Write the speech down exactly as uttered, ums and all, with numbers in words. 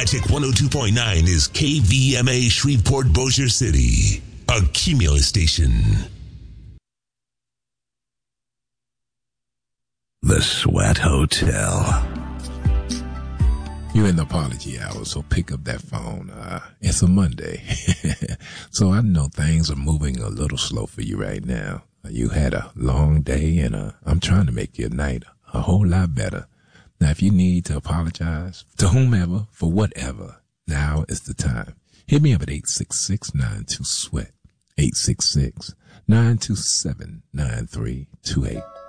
Magic one oh two point nine is K V M A Shreveport Bossier City, a Cumulus station. The Sweat Hotel. You're in the apology hour, so pick up that phone. Uh, it's a Monday. So I know things are moving a little slow for you right now. You had a long day, and uh, I'm trying to make your night a whole lot better. Now, if you need to apologize to whomever for whatever, now is the time. Hit me up at eight six six, nine two, SWEAT, eight six six, nine two seven, nine three two eight.